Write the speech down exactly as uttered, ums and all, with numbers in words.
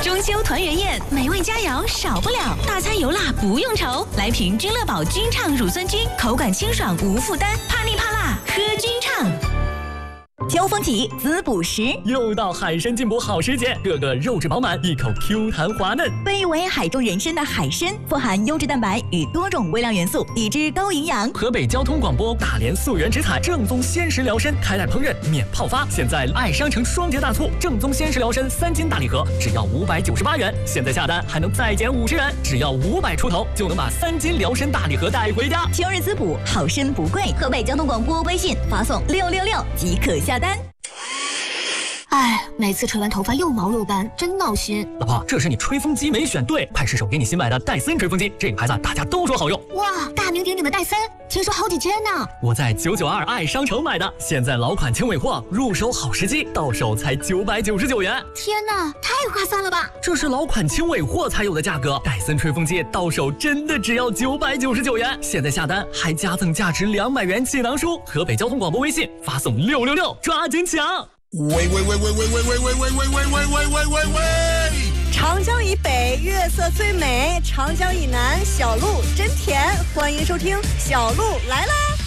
中秋团圆宴，美味佳肴少不了，大餐油辣不用愁。来瓶君乐宝君畅乳酸菌，口感清爽无负担，怕腻怕辣喝君畅。秋风起，滋补时， 又到海参进补好时节，个个肉质饱满，一口 Q 弹滑嫩。 被誉为海中人参的海参，富含优质蛋白与多种微量元素，低脂高营养。 河北交通广播大连溯源直采正宗鲜食疗参，开袋烹饪免泡发。现在爱商城双节大促，正宗鲜食疗参三斤大礼盒只要五百九十八元，现在下单还能再减五十元，只要五百出头就能把三斤疗参大礼盒带回家。 秋日滋补，好参不贵。河北交通广播微信发送六六六即可下单。 哎，每次吹完头发又毛又干，真闹心。 老婆，这是你吹风机没选对，派试手给你新买的戴森吹风机，这个牌子大家都说好用。 哇，大名鼎鼎的戴森，听说好几千呢。 我在九九二爱商城买的，现在老款轻尾货，入手好时机，到手才九百九十九元。 天哪，太划算了吧！ 这是老款轻尾货才有的价格，戴森吹风机到手真的只要九百九十九元，现在下单还加赠价值两百元气囊书。河北交通广播微信发送六六六，抓紧抢！ 喂喂喂喂喂喂喂喂喂喂喂喂喂喂喂喂！ 长江以北月色最美，长江以南小鹿真甜。欢迎收听《小鹿来啦》。